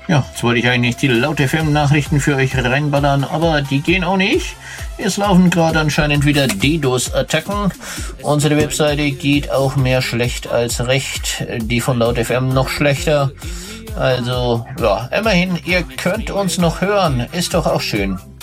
Ja, jetzt wollte ich eigentlich die Laut FM-Nachrichten für euch reinballern, aber die gehen auch nicht. Es laufen gerade anscheinend wieder DDoS-Attacken. Unsere Webseite geht auch mehr schlecht als recht. Die von Laut FM noch schlechter. Also, ja, immerhin, ihr könnt uns noch hören. Ist doch auch schön.